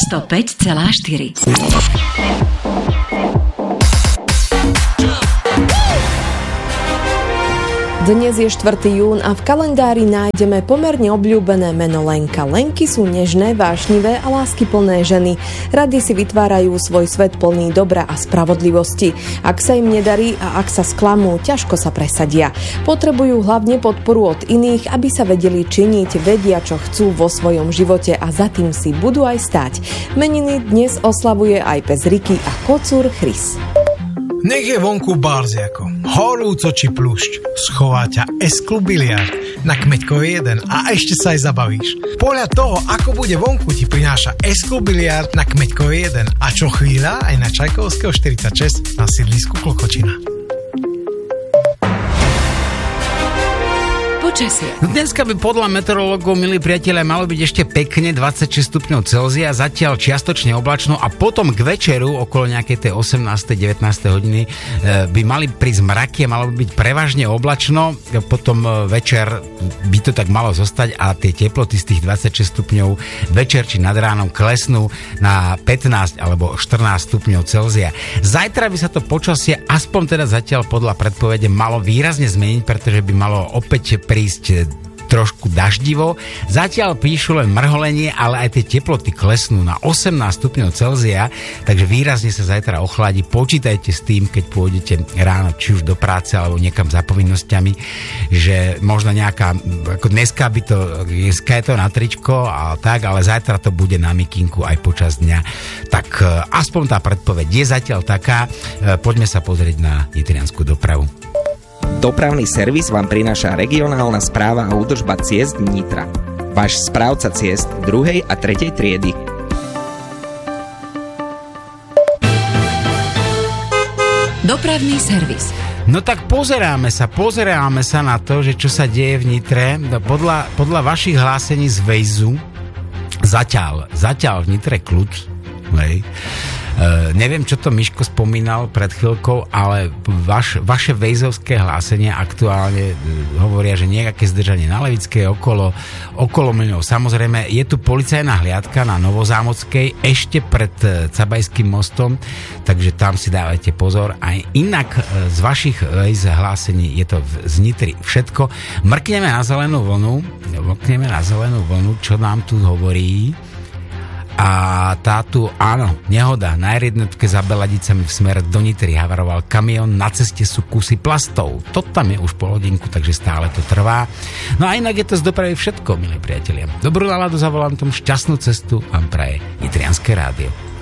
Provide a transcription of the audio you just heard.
105,4. Dnes je 4. jún a v kalendári nájdeme pomerne obľúbené meno Lenka. Lenky sú nežné, vášnivé a láskyplné ženy. Rady si vytvárajú svoj svet plný dobra a spravodlivosti. Ak sa im nedarí a ak sa sklamú, ťažko sa presadia. Potrebujú hlavne podporu od iných, aby sa vedeli činiť, vedia, čo chcú vo svojom živote a za tým si budú aj stáť. Meniny dnes oslavuje aj pes Riky a kocúr Chris. Nech je vonku barziako, horúco či pľúšť, schová ťa S-klub biliard na Kmeďkovej 1 a ešte sa aj zabavíš. Podľa toho, ako bude vonku, ti prináša S-klub biliard na Kmeďkovej 1 a čo chvíľa aj na Čajkovského 46 na sídlisku Klokočina. Dneska by podľa meteorológov, milí priatelia, malo byť ešte pekne 26 stupňov Celzia, zatiaľ čiastočne oblačno a potom k večeru okolo nejakej tej 18. 19. hodiny by mali prísť mraky a malo by byť prevažne oblačno, potom večer by to tak malo zostať a tie teploty z tých 26 stupňov večer či nad ránom klesnú na 15 alebo 14 stupňov Celzia. Zajtra by sa to počasie aspoň teda zatiaľ podľa predpovede malo výrazne zmeniť, pretože by malo opäť prísť trošku daždivo. Zatiaľ píšu len mrholenie, ale aj tie teploty klesnú na 18 stupňov Celzia, takže výrazne sa zajtra ochladí. Počítajte s tým, keď pôjdete ráno či už do práce alebo niekam za povinnosťami, že možno nejaká, ako dneska je to na tričko a tak, ale zajtra to bude na mikinku aj počas dňa. Tak aspoň tá predpoveď je zatiaľ taká. Poďme sa pozrieť na nitriansku dopravu. Dopravný servis vám prináša regionálna správa a údržba ciest Nitra. Váš správca ciest 2. a 3. triedy. Dopravný servis. No tak pozeráme sa na to, že čo sa deje v Nitre. Podľa vašich hlásení z Vejzu zatiaľ v Nitre kľud. Hej. Neviem, čo to Miško spomínal pred chvíľkou, ale vaše vejzovské hlásenia aktuálne hovoria, že nejaké zdržanie na Levickej okolo mlyňov. Samozrejme, je tu policajná hliadka na Novozámockej ešte pred Cabajským mostom, takže tam si dávajte pozor. Aj inak z vašich vejz hlásení je to z Nitry všetko. Mrkneme na zelenú vlnu, čo nám tu hovorí. A tátu, áno, nehoda na R1 za Beladicami v smere do Nitry havaroval kamión, na ceste sú kusy plastov. To tam je už pol hodinku, takže stále to trvá. No a inak je to z dopravy všetko, milí priatelia. Dobrú náladu za volantom, šťastnú cestu vám praje Nitrianske rádio.